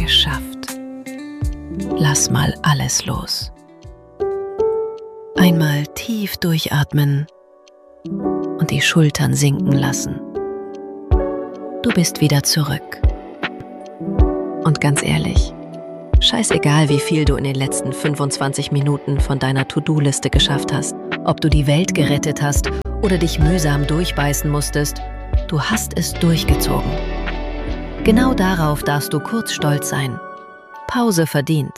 geschafft. Lass mal alles los. Einmal tief durchatmen und die Schultern sinken lassen. Du bist wieder zurück. Und ganz ehrlich, scheißegal, wie viel du in den letzten 25 Minuten von deiner To-Do-Liste geschafft hast, ob du die Welt gerettet hast oder dich mühsam durchbeißen musstest, du hast es durchgezogen. Genau darauf darfst du kurz stolz sein. Pause verdient.